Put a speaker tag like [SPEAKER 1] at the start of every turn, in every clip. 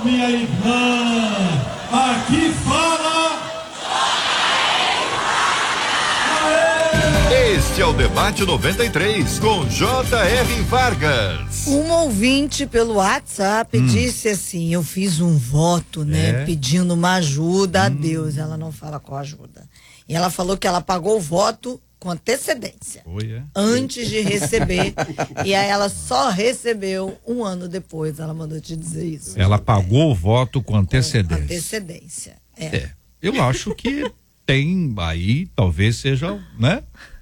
[SPEAKER 1] minha irmã, aqui fala.
[SPEAKER 2] Este é o Debate 93 com J.R. Vargas.
[SPEAKER 3] Um ouvinte pelo WhatsApp disse assim: eu fiz um voto, né, pedindo uma ajuda a Deus. Ela não fala qual ajuda. E ela falou que ela pagou o voto com antecedência, antes de receber, e aí ela só recebeu um ano depois. Ela mandou te dizer isso.
[SPEAKER 4] Ela pagou o voto com antecedência.
[SPEAKER 3] Com antecedência.
[SPEAKER 4] Eu acho que tem aí, talvez seja, né?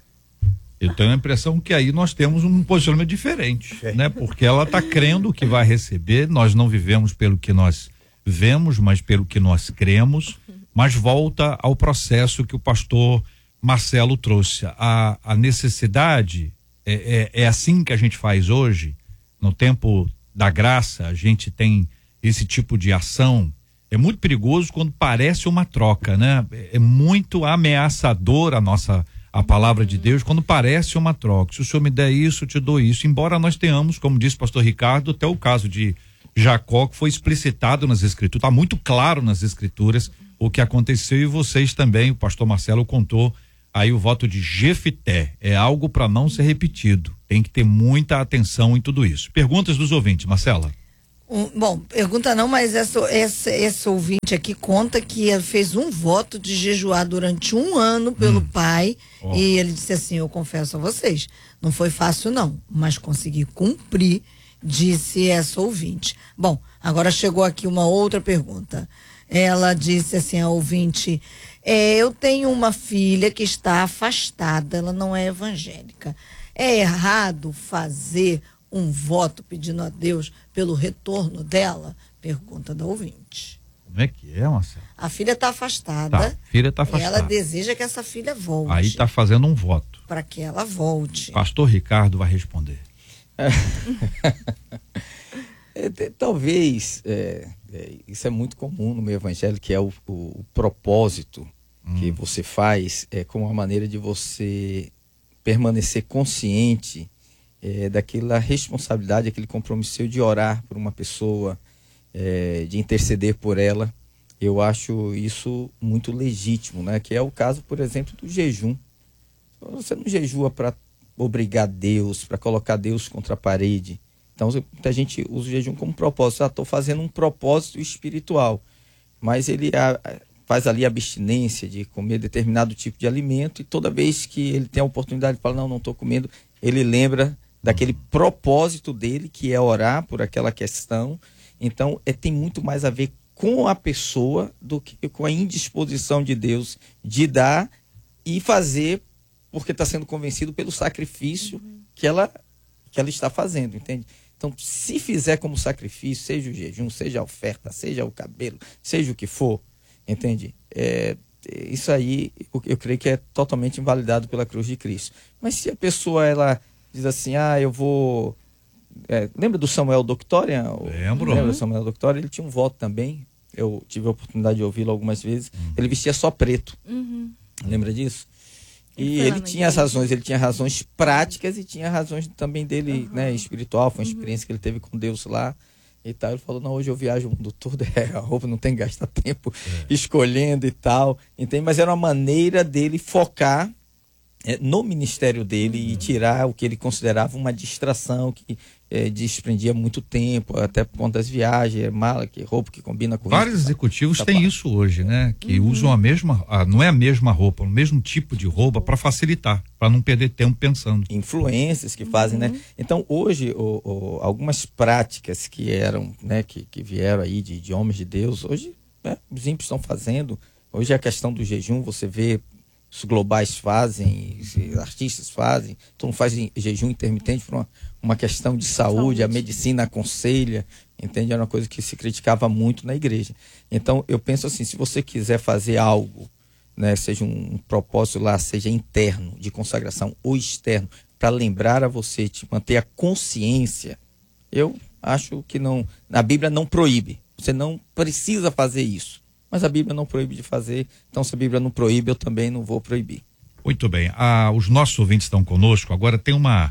[SPEAKER 4] Eu tenho a impressão que aí nós temos um posicionamento diferente, né? Porque ela está crendo que vai receber. Nós não vivemos pelo que nós vemos, mas pelo que nós cremos. Mas volta ao processo que o pastor Marcelo trouxe. A necessidade é assim que a gente faz hoje. No tempo da graça, a gente tem esse tipo de ação. É muito perigoso quando parece uma troca, né? É muito ameaçador a palavra de Deus quando parece uma troca. Se o senhor me der isso, eu te dou isso. Embora nós tenhamos, como disse o pastor Ricardo, até o caso de Jacó, que foi explicitado nas escrituras, está muito claro nas escrituras o que aconteceu, e vocês também, o pastor Marcelo contou aí o voto de Jefité. É algo para não ser repetido. Tem que ter muita atenção em tudo isso. Perguntas dos ouvintes, Marcela.
[SPEAKER 3] Bom, pergunta não, mas esse ouvinte aqui conta que ele fez um voto de jejuar durante um ano pelo pai, e ele disse assim: eu confesso a vocês, não foi fácil não, mas consegui cumprir, disse essa ouvinte. Bom, agora chegou aqui uma outra pergunta. Ela disse assim, a ouvinte: eu tenho uma filha que está afastada, ela não é evangélica. É errado fazer um voto pedindo a Deus pelo retorno dela? Pergunta da ouvinte.
[SPEAKER 4] Como é que é, Marcelo?
[SPEAKER 3] A filha está afastada.
[SPEAKER 4] A filha está afastada.
[SPEAKER 3] Ela deseja que essa filha volte.
[SPEAKER 4] Aí está fazendo um voto.
[SPEAKER 3] Para que ela volte.
[SPEAKER 4] Pastor Ricardo vai responder.
[SPEAKER 5] Talvez, isso é muito comum no meio evangélico, que é o propósito que você faz como uma maneira de você permanecer consciente daquela responsabilidade, aquele compromisso seu de orar por uma pessoa, de interceder por ela. Eu acho isso muito legítimo, né? Que é o caso, por exemplo, do jejum. Você não jejua para obrigar Deus, para colocar Deus contra a parede. Então, muita gente usa o jejum como propósito. Estou fazendo um propósito espiritual, mas ele faz ali a abstinência de comer determinado tipo de alimento, e toda vez que ele tem a oportunidade de falar, não estou comendo, ele lembra daquele propósito dele, que é orar por aquela questão. Então, tem muito mais a ver com a pessoa do que com a indisposição de Deus de dar e fazer, porque está sendo convencido pelo sacrifício que ela está fazendo, entende? Então, se fizer como sacrifício, seja o jejum, seja a oferta, seja o cabelo, seja o que for, entende? Isso aí, eu creio que é totalmente invalidado pela cruz de Cristo. Mas se a pessoa, ela diz assim, eu vou... lembra do Samuel Doctorian?
[SPEAKER 4] Lembro.
[SPEAKER 5] Lembra do Samuel Doctorian? Ele tinha um voto também. Eu tive a oportunidade de ouvi-lo algumas vezes. Ele vestia só preto. Lembra disso? E ele tinha as razões, ele tinha razões práticas e tinha razões também dele, né, espiritual. Foi uma experiência que ele teve com Deus lá e tal. Ele falou, não, hoje eu viajo o mundo todo, a roupa não tem que gastar tempo escolhendo e tal, entende? Mas era uma maneira dele focar no ministério dele e tirar o que ele considerava uma distração que desprendia muito tempo, até por conta das viagens, mala, roupa que combina com
[SPEAKER 4] vários
[SPEAKER 5] isso.
[SPEAKER 4] Executivos têm isso hoje, né? Que usam a mesma, não é a mesma roupa, o mesmo tipo de roupa para facilitar, para não perder tempo pensando.
[SPEAKER 5] Influências que fazem, né? Então hoje algumas práticas que eram, né, que vieram aí de homens de Deus, hoje, né, os ímpios estão fazendo. Hoje a questão do jejum, você vê, os globais fazem, os artistas fazem, todo mundo faz jejum intermitente por uma questão de saúde, a medicina aconselha, entende? Era uma coisa que se criticava muito na igreja. Então, eu penso assim, se você quiser fazer algo, né, seja um propósito lá, seja interno, de consagração, ou externo, para lembrar a você, te manter a consciência, eu acho que não, a Bíblia não proíbe, você não precisa fazer isso. Mas a Bíblia não proíbe de fazer, então se a Bíblia não proíbe, eu também não vou proibir.
[SPEAKER 4] Muito bem, os nossos ouvintes estão conosco. Agora tem uma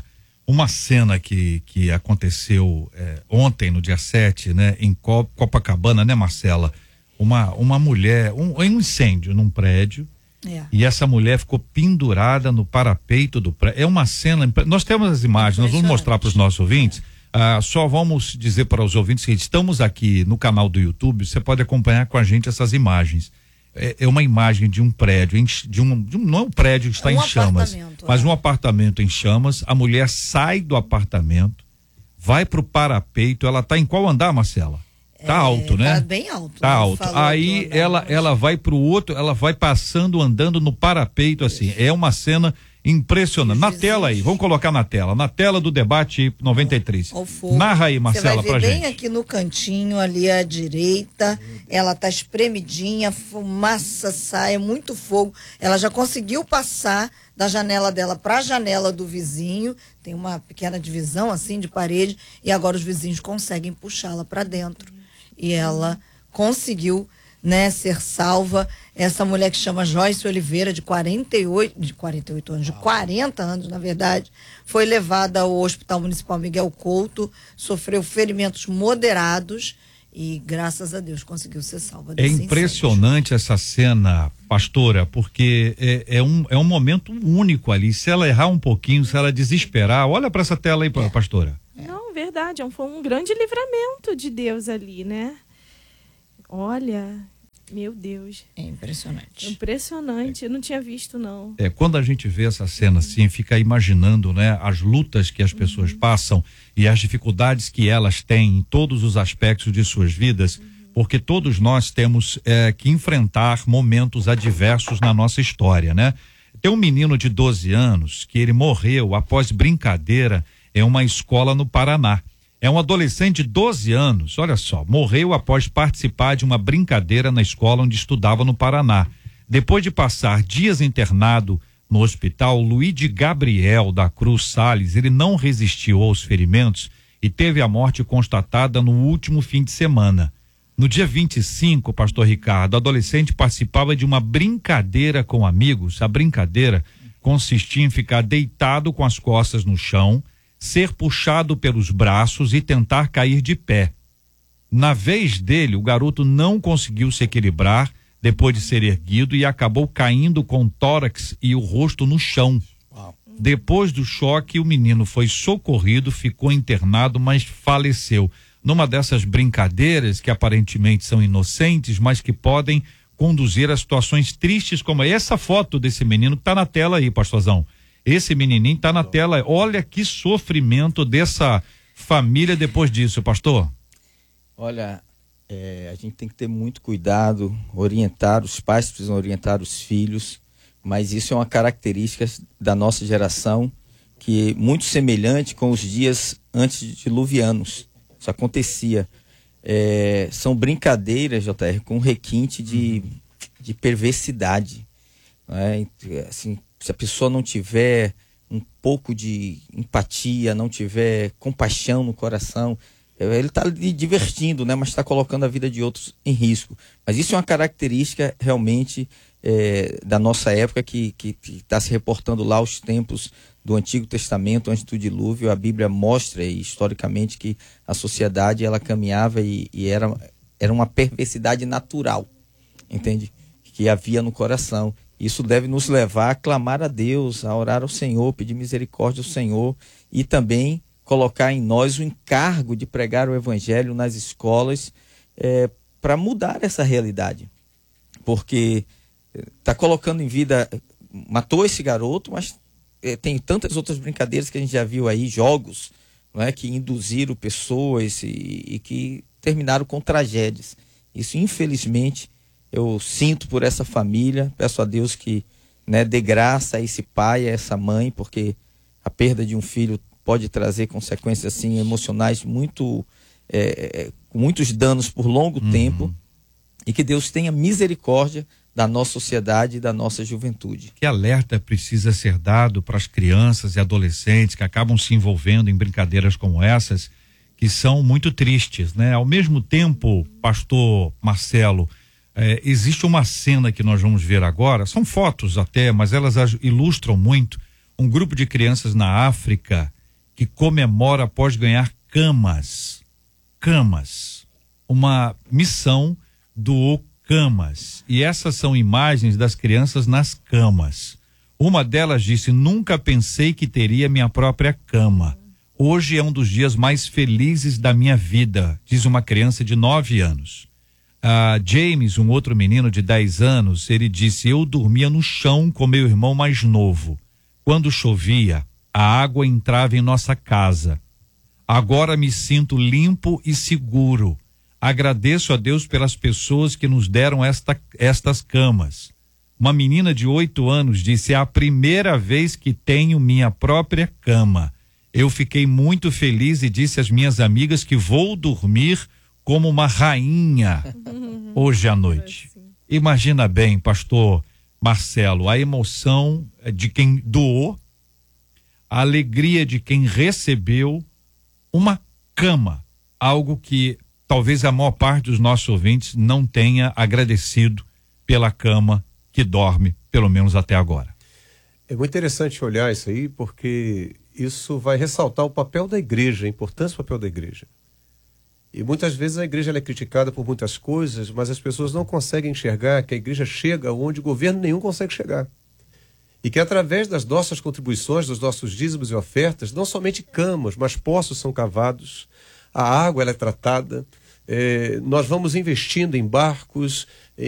[SPEAKER 4] uma cena que aconteceu ontem, no dia 7, né, em Copacabana, né, Marcela? Uma mulher, um incêndio num prédio, e essa mulher ficou pendurada no parapeito do prédio. É uma cena, nós temos as imagens, nós vamos mostrar para os nossos ouvintes. Só vamos dizer para os ouvintes que estamos aqui no canal do YouTube, você pode acompanhar com a gente essas imagens. É uma imagem de um prédio, não é um prédio que está em chamas, mas um apartamento em chamas. A mulher sai do apartamento, vai pro parapeito. Ela tá em qual andar, Marcela? Tá alto, né?
[SPEAKER 3] Tá bem alto.
[SPEAKER 4] Tá alto. Aí ela vai pro outro, ela vai passando, andando no parapeito, assim. É uma cena impressionante. Na tela aí, vamos colocar na tela do debate 93. Narra aí, Marcela, pra gente.
[SPEAKER 3] Bem aqui no cantinho, ali à direita, ela tá espremidinha, fumaça sai, muito fogo. Ela já conseguiu passar da janela dela para a janela do vizinho, tem uma pequena divisão assim de parede, e agora os vizinhos conseguem puxá-la para dentro. E ela conseguiu, né, ser salva. Essa mulher que chama Joyce Oliveira, de 40 anos, na verdade, foi levada ao Hospital Municipal Miguel Couto, sofreu ferimentos moderados e, graças a Deus, conseguiu ser salva desse incêndio.
[SPEAKER 4] Impressionante essa cena, pastora, porque é um momento único ali. Se ela errar um pouquinho, se ela desesperar, olha para essa tela aí, pastora.
[SPEAKER 6] Não, verdade, foi um grande livramento de Deus ali, né? Olha, meu Deus.
[SPEAKER 3] É impressionante.
[SPEAKER 6] Impressionante, eu não tinha visto, não.
[SPEAKER 4] Quando a gente vê essa cena assim, fica imaginando, né, as lutas que as pessoas passam e as dificuldades que elas têm em todos os aspectos de suas vidas, porque todos nós temos que enfrentar momentos adversos na nossa história, né? Tem um menino de 12 anos que ele morreu após brincadeira em uma escola no Paraná. É um adolescente de 12 anos, olha só, morreu após participar de uma brincadeira na escola onde estudava no Paraná. Depois de passar dias internado no hospital, Luíde Gabriel da Cruz Salles, ele não resistiu aos ferimentos e teve a morte constatada no último fim de semana. No dia 25, pastor Ricardo, o adolescente participava de uma brincadeira com amigos. A brincadeira consistia em ficar deitado com as costas no chão, ser puxado pelos braços e tentar cair de pé. Na vez dele, o garoto não conseguiu se equilibrar depois de ser erguido e acabou caindo com o tórax e o rosto no chão. Depois do choque, o menino foi socorrido, ficou internado, mas faleceu. Numa dessas brincadeiras que aparentemente são inocentes, mas que podem conduzir a situações tristes como essa foto desse menino que está na tela aí, pastorzão. Esse menininho está na tela. Olha que sofrimento dessa família depois disso, pastor.
[SPEAKER 5] Olha, a gente tem que ter muito cuidado, os pais precisam orientar os filhos, mas isso é uma característica da nossa geração que é muito semelhante com os dias antediluvianos. Isso acontecia. São brincadeiras, JR, com requinte de perversidade. Né? Assim, se a pessoa não tiver um pouco de empatia, não tiver compaixão no coração, ele está divertindo, né? Mas está colocando a vida de outros em risco. Mas isso é uma característica realmente da nossa época que está se reportando lá aos tempos do Antigo Testamento, antes do dilúvio. A Bíblia mostra historicamente que a sociedade ela caminhava e era uma perversidade natural, entende? Que havia no coração. Isso deve nos levar a clamar a Deus, a orar ao Senhor, pedir misericórdia ao Senhor e também colocar em nós o encargo de pregar o Evangelho nas escolas para mudar essa realidade. Porque está colocando em vida, matou esse garoto, mas tem tantas outras brincadeiras que a gente já viu aí, jogos, não é, que induziram pessoas e que terminaram com tragédias. Isso, infelizmente, eu sinto por essa família, peço a Deus que, né, dê graça a esse pai, a essa mãe, porque a perda de um filho pode trazer consequências assim, emocionais com muitos danos por longo tempo, e que Deus tenha misericórdia da nossa sociedade e da nossa juventude.
[SPEAKER 4] Que alerta precisa ser dado para as crianças e adolescentes que acabam se envolvendo em brincadeiras como essas, que são muito tristes, né? Ao mesmo tempo, pastor Marcelo, existe uma cena que nós vamos ver agora, são fotos até, mas elas ilustram muito um grupo de crianças na África que comemora após ganhar camas. Uma missão do Camas. E essas são imagens das crianças nas camas. Uma delas disse: nunca pensei que teria minha própria cama. Hoje é um dos dias mais felizes da minha vida, diz uma criança de 9 anos. James, um outro menino de 10 anos, ele disse: eu dormia no chão com meu irmão mais novo. Quando chovia, a água entrava em nossa casa. Agora me sinto limpo e seguro. Agradeço a Deus pelas pessoas que nos deram estas camas. Uma menina de 8 anos disse: é a primeira vez que tenho minha própria cama. Eu fiquei muito feliz e disse às minhas amigas que vou dormir como uma rainha hoje à noite. Imagina bem, pastor Marcelo, a emoção de quem doou, a alegria de quem recebeu uma cama, algo que talvez a maior parte dos nossos ouvintes não tenha agradecido pela cama que dorme, pelo menos até agora.
[SPEAKER 7] É muito interessante olhar isso aí, porque isso vai ressaltar o papel da igreja, a importância do papel da igreja. E muitas vezes a igreja ela é criticada por muitas coisas, mas as pessoas não conseguem enxergar que a igreja chega onde governo nenhum consegue chegar. E que através das nossas contribuições, dos nossos dízimos e ofertas, não somente camas, mas poços são cavados, a água ela é tratada, nós vamos investindo em barcos,